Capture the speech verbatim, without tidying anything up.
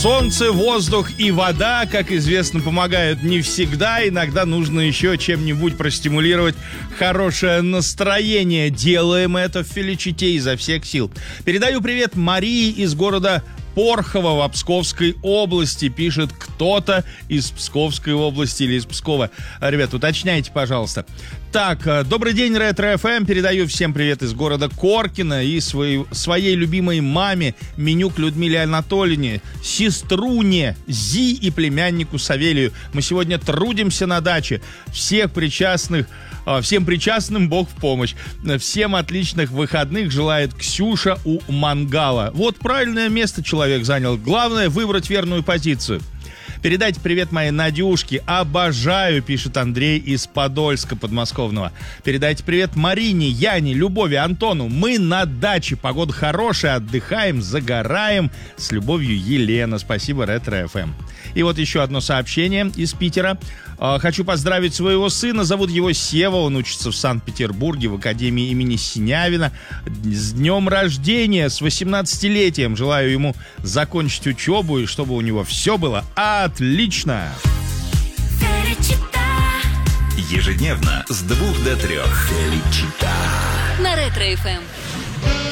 Солнце, воздух и вода, как известно, помогают не всегда. Иногда нужно еще чем-нибудь простимулировать хорошее настроение. Делаем это в Феличите изо всех сил. Передаю привет Марии из города Порхово в Псковской области. Пишет кто-то из Псковской области или из Пскова. Ребят, уточняйте, пожалуйста. Так, добрый день, Ретро-эф эм. Передаю всем привет из города Коркино и своей, своей любимой маме Менюк Людмиле Анатольевне, сеструне Зи и племяннику Савелию. Мы сегодня трудимся на даче. Всех причастных, всем причастным Бог в помощь. Всем отличных выходных желает Ксюша у мангала. Вот правильное место человек занял. Главное выбрать верную позицию. Передайте привет моей Надюшке. Обожаю, пишет Андрей из Подольска подмосковного. Передайте привет Марине, Яне, Любови, Антону. Мы на даче. Погода хорошая, отдыхаем, загораем. С любовью, Елена. Спасибо, Ретро-эф эм. И вот еще одно сообщение из Питера. Хочу поздравить своего сына. Зовут его Сева. Он учится в Санкт-Петербурге в Академии имени Синявина. С днем рождения, с восемнадцатилетием. Желаю ему закончить учебу и чтобы у него все было отлично. Ежедневно с двух до трех. На Ретро-эф эм.